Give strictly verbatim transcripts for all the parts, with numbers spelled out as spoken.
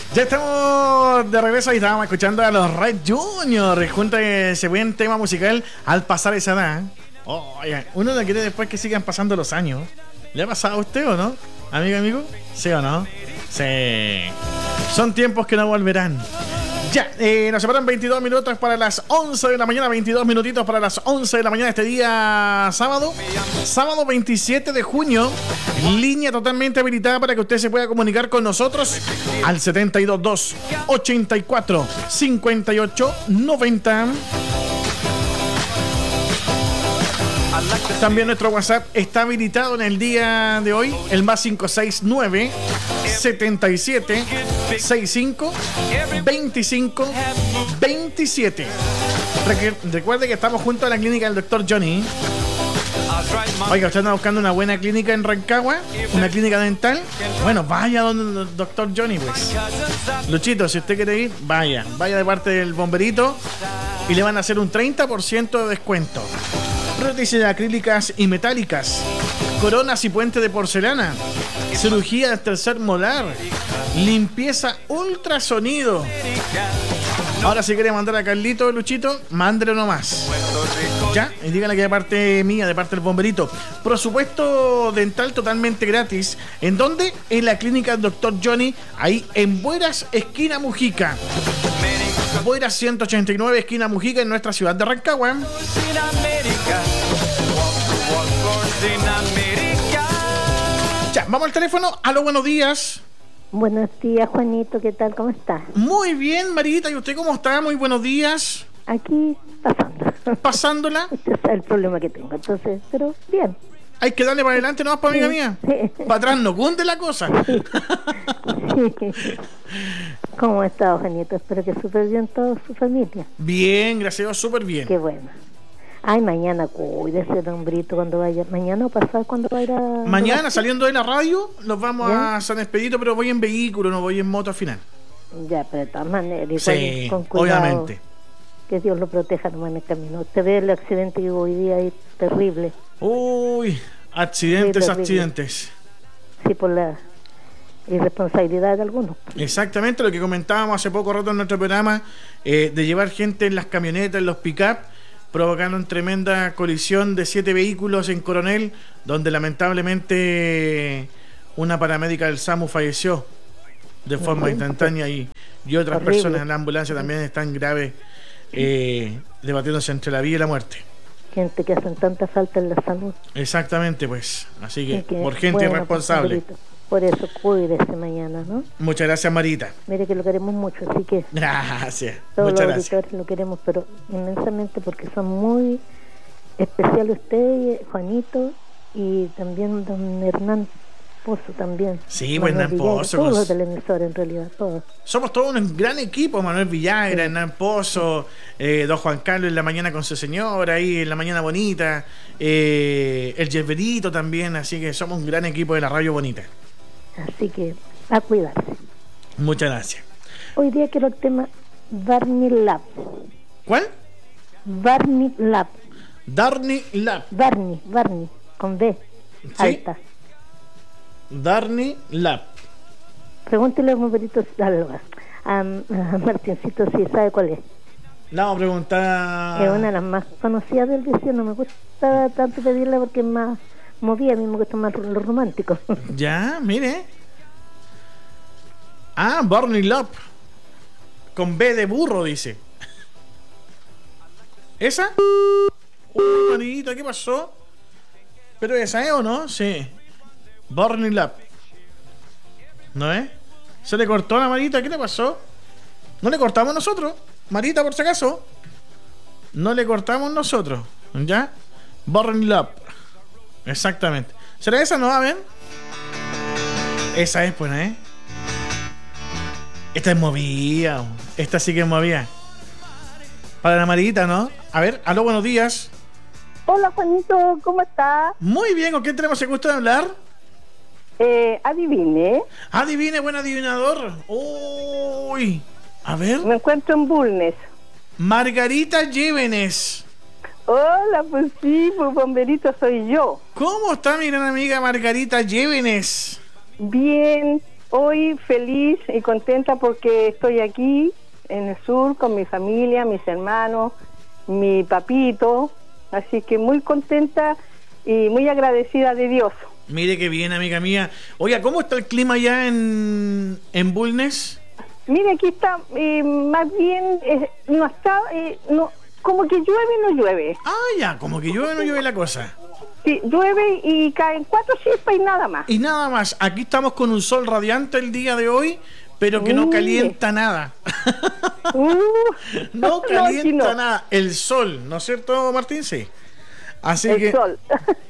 Ya estamos de regreso y estábamos escuchando a los Red Junior junto a ese buen tema musical Al pasar esa edad. Oh, oigan, uno no quiere después que sigan pasando los años. ¿Le ha pasado a usted o no? Amigo, amigo, ¿sí o no? Sí. Son tiempos que no volverán. Ya, eh, nos separan veintidós minutos para las once de la mañana, veintidós minutitos para las once de la mañana este día sábado, sábado veintisiete de junio, línea totalmente habilitada para que usted se pueda comunicar con nosotros al setenta y dos dos, ochenta y cuatro, cincuenta y ocho, noventa. También nuestro WhatsApp está habilitado en el día de hoy, el más cinco seis nueve, setenta y siete, sesenta y cinco, veinticinco, veintisiete. Recuerde que estamos junto a la clínica del doctor Johnny. Oiga, usted anda buscando una buena clínica en Rancagua, una clínica dental. Bueno, vaya donde el doctor Johnny, pues. Luchito, si usted quiere ir, vaya, vaya de parte del bomberito y le van a hacer un treinta por ciento de descuento. Prótesis acrílicas y metálicas, coronas y puente de porcelana, cirugía del tercer molar, limpieza ultrasonido. Ahora si quiere mandar a Carlito, Luchito, mándelo nomás. Ya, y díganle que de parte mía, de parte del bomberito. Presupuesto dental totalmente gratis. ¿En dónde? En la clínica del doctor Johnny, ahí en Bueras, esquina Mujica. Bueras ciento ochenta y nueve, esquina Mujica, en nuestra ciudad de Rancagua. Ya, vamos al teléfono. Aló, buenos días. Buenos días, Juanito, ¿qué tal? ¿Cómo está? Muy bien, Marita, ¿y usted cómo está? Muy buenos días. Aquí pasando. ¿Pasándola? Este es el problema que tengo, entonces, pero bien. Hay que darle para adelante nomás, para amiga mía. Sí. Para atrás no cunde la cosa. Sí. Sí. ¿Cómo ha estado, Juanito? Espero que súper bien toda su familia. Bien, gracias a Dios, súper bien. Qué bueno. Ay, mañana cuídese, hombrito, cuando vaya. Mañana o pasado, cuando vaya a... Mañana, saliendo de la radio, nos vamos ¿Ya? a San Expedito, pero voy en vehículo, no voy en moto al final. Ya, pero de todas maneras, igual, Sí, con cuidado. obviamente. Que Dios lo proteja nomás en el camino. Usted ve el accidente que hubo hoy día ahí, terrible. Uy, accidentes, Sí, terrible. accidentes. Sí, por la irresponsabilidad de algunos. Exactamente lo que comentábamos hace poco rato en nuestro programa, eh, de llevar gente en las camionetas, en los pick-up, provocando una tremenda colisión de siete vehículos en Coronel, donde lamentablemente una paramédica del SAMU falleció de forma instantánea y, y otras Horrible. personas en la ambulancia también están graves, eh, debatiéndose entre la vida y la muerte. Gente que hacen tanta falta en la salud. Exactamente, pues. Así que, Y que, por gente bueno, irresponsable. pues, por eso cuídese mañana, ¿no? Muchas gracias, Marita. Mire que lo queremos mucho, así que Gracias. todos Muchas los gracias. auditores lo queremos, pero inmensamente, porque son muy especiales usted, Juanito, y también don Hernán Pozo también. Sí, pues, Manuel Hernán Villagra, Pozo, todos con- los televisores en realidad, todos. Somos todos un gran equipo, Manuel Villagra, Sí. Hernán Pozo, eh, don Juan Carlos en la mañana con su señora, ahí en la mañana bonita, eh, el Yerberito también, así que somos un gran equipo de la radio bonita. Así que a cuidarse. Muchas gracias. Hoy día quiero el tema Barney Lab. ¿Cuál? Barney Lab. Darny Lab. Barney, Barney, con B, Sí. alta. Darny Lab. Pregúntele a Moverito, a, a Martincito si sabe cuál es. Le vamos a preguntar. Es una de las más conocidas del vicio. No me gusta tanto pedirla porque es más movida. A mí me gusta más lo romántico. Ya, mire. Ah, Barney Lab. Con B de burro, dice. ¿Esa? Uy, manita, ¿qué pasó? ¿Pero esa es o no? Sí. Barney Lab. ¿No es? ¿Se le cortó la Marita? ¿Qué le pasó? ¿No le cortamos nosotros? Marita, por si acaso. No le cortamos nosotros. ¿Ya? Barney Lab. Exactamente. ¿Será esa, no? A ver. Esa es, pues, ¿eh? Esta es movida. Esta sí que es movida. Para la Marita, ¿no? A ver, aló, buenos días. Hola, Juanito, ¿cómo estás? Muy bien, ¿con quién tenemos el gusto de hablar? Eh, adivine, Adivine, buen adivinador. Uy. A ver. me encuentro en Bulnes. Margarita Llévenes. Hola, pues sí, pues bomberito soy yo. ¿Cómo está mi gran amiga Margarita Llévenes? Bien, hoy feliz y contenta porque estoy aquí en el sur con mi familia, mis hermanos, mi papito, así que muy contenta y muy agradecida de Dios. Mire qué bien, amiga mía. Oiga, ¿cómo está el clima allá en, en Bulnes? Mire, aquí está, eh, más bien, eh, no está, eh, no, como que llueve y no llueve. Ah, ya, como que llueve o no llueve la cosa. Sí, llueve y caen cuatro chispas y nada más. Y nada más, aquí estamos con un sol radiante el día de hoy, pero que no Mire. calienta nada. Uh, No calienta aquí no. nada. El sol, ¿no es cierto, Martín? Sí. Así El que, sol.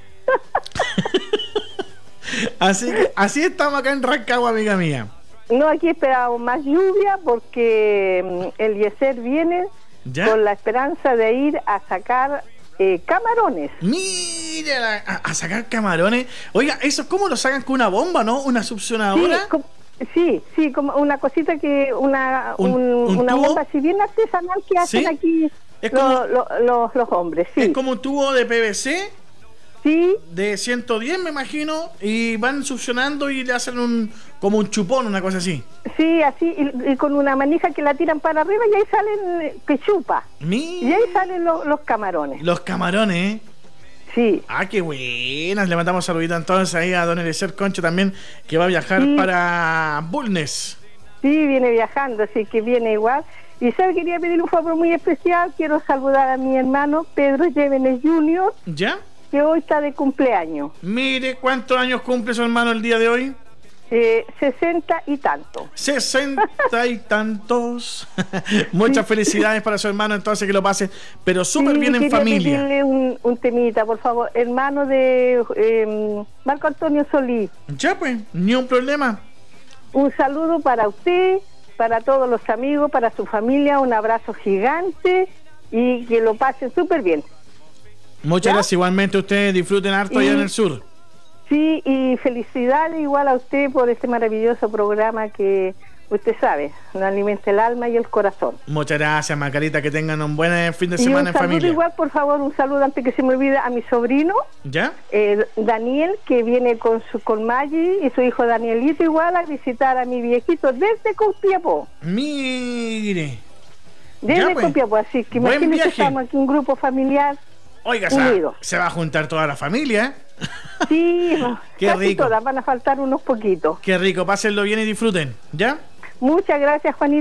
así que, así estamos acá en Rancagua, amiga mía. No, aquí esperamos más lluvia porque mm, el Yeser viene ¿Ya? con la esperanza de ir a sacar eh, camarones. Mire, la- a, a sacar camarones. Oiga, ¿eso cómo lo sacan con una bomba, no? ¿Una Sí, succionadora? com- sí, sí, como una cosita que, una, ¿Un- un- un una tubo? bomba así bien artesanal que hacen ¿Sí? aquí Es lo- como- lo- lo- los hombres, sí. Es como un tubo de P V C Sí, de ciento diez, me imagino, y van succionando y le hacen un como un chupón, una cosa así. sí, así, y, y con una manija que la tiran para arriba y ahí salen, eh, que chupa. Y Mira, ahí salen lo- los camarones. los camarones, ¿eh? Sí. Ah, qué buenas. Le mandamos saludito entonces ahí a don Eliezer Concha también, que va a viajar Sí. para Bulnes. Sí, viene viajando, así que viene igual. Y sabe, quería pedir un favor muy especial. Quiero saludar a mi hermano Pedro Llévenes junior, ¿Ya? que hoy está de cumpleaños. Mire cuántos años cumple su hermano el día de hoy. Eh, sesenta y tanto. Sesenta y tantos. Muchas felicidades para su hermano, entonces que lo pase, pero súper Sí, bien en quería familia. pedirle un, un temita, por favor. Hermano de eh, Marco Antonio Solís. Ya pues, ni un problema. Un saludo para usted, para todos los amigos, para su familia. Un abrazo gigante y que lo pasen súper bien. Muchas ¿Ya? gracias, igualmente ustedes disfruten harto allá Y- en el sur. Sí, y felicidades igual a usted por este maravilloso programa que usted sabe, nos alimenta el alma y el corazón. Muchas gracias, Margarita, que tengan un buen eh, fin de Y un semana en saludo familia. igual, por favor, un saludo antes que se me olvide a mi sobrino, ¿Ya? eh, Daniel, que viene con su con Maggi y su hijo Danielito igual a visitar a mi viejito desde Copiapó. Mire. Desde Ya, pues. Copiapó, así que Buen imagínense, viaje. estamos aquí un grupo familiar. Oiga, se, Unido. se va a juntar toda la familia. Sí, Qué casi rico. todas, van a faltar unos poquitos. Qué rico, pásenlo bien y disfruten. ¿Ya? Muchas gracias, Juanito.